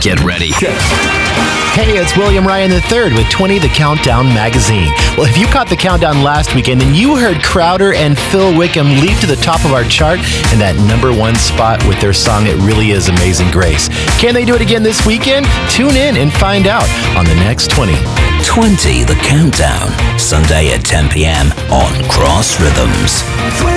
Get ready. Hey, it's William Ryan III with 20, the Countdown magazine. Well, if you caught the countdown last weekend, then you heard Crowder and Phil Wickham leap to the top of our chart in that #1 spot with their song, It Really Is Amazing Grace. Can they do it again this weekend? Tune in and find out on the next 20. 20, the Countdown, Sunday at 10 p.m. on Cross Rhythms.